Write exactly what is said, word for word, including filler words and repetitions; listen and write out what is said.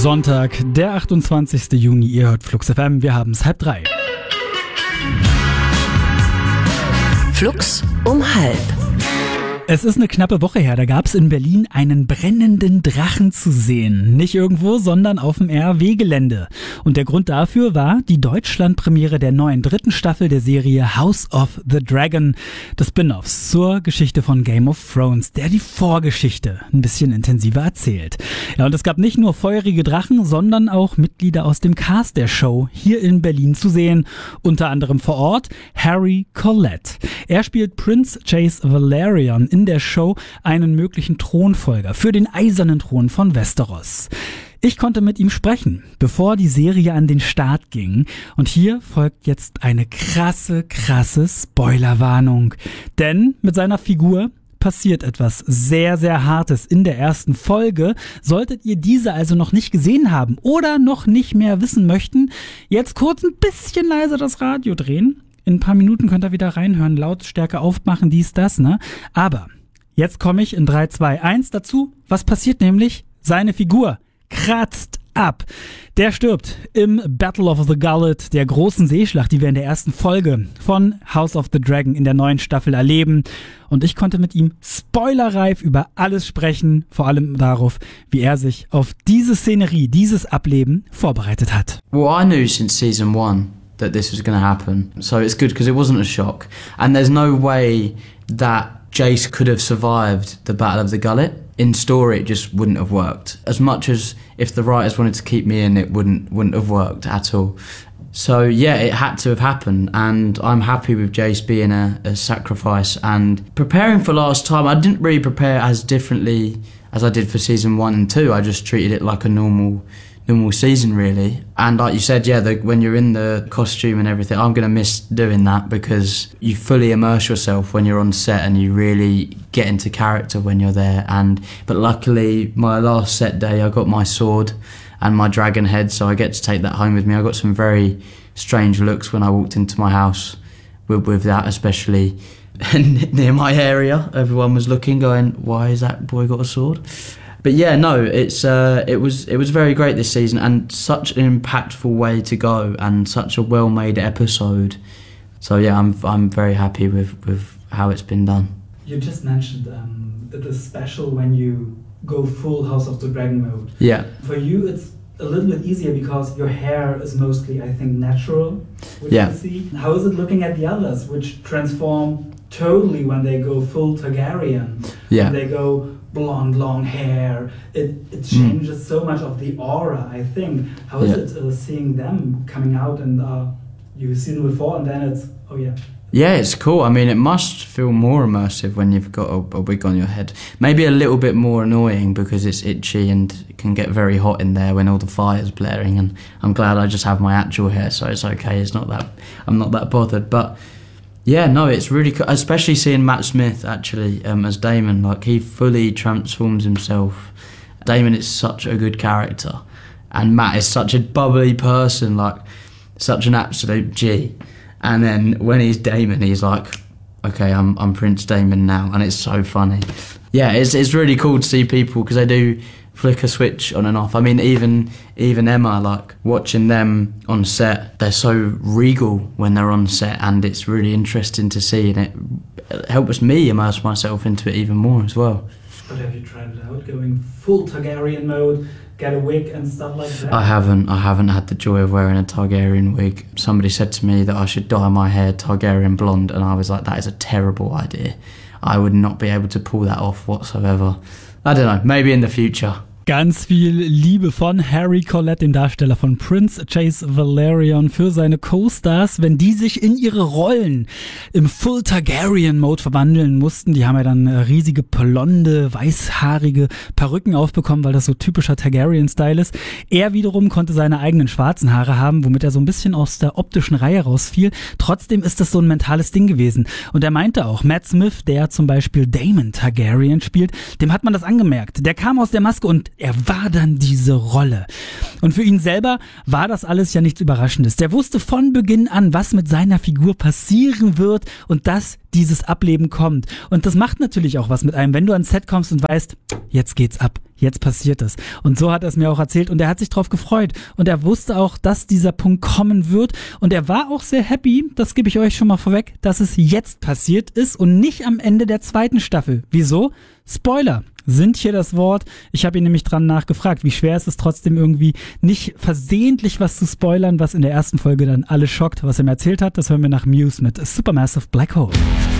Sonntag, der achtundzwanzigster Juni, ihr hört Flux F M, wir haben es halb drei. Flux um halb. Es ist eine knappe Woche her, da gab es in Berlin einen brennenden Drachen zu sehen. Nicht irgendwo, sondern auf dem R W-Gelände. Und der Grund dafür war die Deutschlandpremiere der neuen dritten Staffel der Serie House of the Dragon, des Spin-offs zur Geschichte von Game of Thrones, der die Vorgeschichte ein bisschen intensiver erzählt. Ja, und es gab nicht nur feurige Drachen, sondern auch Mitglieder aus dem Cast der Show hier in Berlin zu sehen. Unter anderem vor Ort Harry Collette. Er spielt Prince Jace Valerion in der Show einen möglichen Thronfolger für den eisernen Thron von Westeros. Ich konnte mit ihm sprechen, bevor die Serie an den Start ging. Und hier folgt jetzt eine krasse, krasse Spoilerwarnung. Denn mit seiner Figur passiert etwas sehr, sehr Hartes in der ersten Folge. Solltet ihr diese also noch nicht gesehen haben oder noch nicht mehr wissen möchten, jetzt kurz ein bisschen leiser das Radio drehen. In ein paar Minuten könnt ihr wieder reinhören, Lautstärke aufmachen, dies, das, ne? Aber jetzt komme ich in drei, zwei, eins dazu. Was passiert nämlich? Seine Figur kratzt ab. Der stirbt im Battle of the Gullet, der großen Seeschlacht, die wir in der ersten Folge von House of the Dragon in der neuen Staffel erleben. Und ich konnte mit ihm spoilerreif über alles sprechen, vor allem darauf, wie er sich auf diese Szenerie, dieses Ableben vorbereitet hat. Well, I knew since season one that this was going to happen. So it's good because it wasn't a shock. And there's no way that Jace could have survived the Battle of the Gullet. In story, it just wouldn't have worked. As much as if the writers wanted to keep me in, it wouldn't wouldn't have worked at all. So yeah, it had to have happened, and I'm happy with Jace being a, a sacrifice. And preparing for last time, I didn't really prepare as differently as I did for season one and two. I just treated it like a normal normal season, really. And like you said, yeah, the, when you're in the costume and everything, I'm going to miss doing that because you fully immerse yourself when you're on set and you really get into character when you're there. And but luckily, my last set day, I got my sword and my dragon head, so I get to take that home with me. I got some very strange looks when I walked into my house with, with that, especially near my area. Everyone was looking, going, why has that boy got a sword? But yeah, no, it's uh, it was it was very great this season, and such an impactful way to go, and such a well-made episode. So yeah, I'm I'm very happy with, with how it's been done. You just mentioned um, it is special when you go full House of the Dragon mode. Yeah. For you, it's a little bit easier because your hair is mostly, I think, natural. Which Yeah. you see. How is it looking at the others, which transform totally when they go full Targaryen? Yeah. When they go blonde, long hair. It it changes mm. so much of the aura, I think. How is Yeah. it uh, seeing them coming out and uh, you've seen them before and then it's, oh yeah. Yeah, it's cool. I mean, it must feel more immersive when you've got a, a wig on your head. Maybe a little bit more annoying because it's itchy and it can get very hot in there when all the fire's blaring. And I'm glad I just have my actual hair, so it's okay. It's not that I'm not that bothered. But yeah, no, it's really cool. Especially seeing Matt Smith actually um, as Daemon. Like, he fully transforms himself. Daemon is such a good character, and Matt is such a bubbly person. Like, such an absolute G. And then when he's Daemon, he's like, okay, I'm I'm Prince Daemon now, and it's so funny. Yeah, it's it's really cool to see people because they do flick a switch on and off. I mean, even even Emma, like watching them on set, they're so regal when they're on set, and it's really interesting to see, and it, it helps me immerse myself into it even more as well. But have you tried it out, going full Targaryen mode? Get a wig and stuff like that? I haven't. I haven't had the joy of wearing a Targaryen wig. Somebody said to me that I should dye my hair Targaryen blonde, and I was like, that is a terrible idea. I would not be able to pull that off whatsoever. I don't know, maybe in the future. Ganz viel Liebe von Harry Collette, dem Darsteller von Prince Jace Valerion, für seine Co-Stars, wenn die sich in ihre Rollen im Full Targaryen-Mode verwandeln mussten. Die haben ja dann riesige, blonde, weißhaarige Perücken aufbekommen, weil das so typischer Targaryen-Style ist. Er wiederum konnte seine eigenen schwarzen Haare haben, womit er so ein bisschen aus der optischen Reihe rausfiel. Trotzdem ist das so ein mentales Ding gewesen. Und er meinte auch, Matt Smith, der zum Beispiel Daemon Targaryen spielt, dem hat man das angemerkt. Der kam aus der Maske und er war dann diese Rolle. Und Und für ihn selber war das alles ja nichts Überraschendes. Der wusste von Beginn an, was mit seiner Figur passieren wird und dass dieses Ableben kommt. Und das macht natürlich auch was mit einem, wenn du ans Set kommst und weißt, jetzt geht's ab, jetzt passiert es. Und so hat er es mir auch erzählt und er hat sich drauf gefreut. Und er wusste auch, dass dieser Punkt kommen wird. Und er war auch sehr happy, das gebe ich euch schon mal vorweg, dass es jetzt passiert ist und nicht am Ende der zweiten Staffel. Wieso? Spoiler sind hier das Wort. Ich habe ihn nämlich dran nachgefragt, wie schwer ist es trotzdem irgendwie nicht versehentlich was zu spoilern, was in der ersten Folge dann alle schockt, was er mir erzählt hat. Das hören wir nach Muse mit Supermassive Black Hole.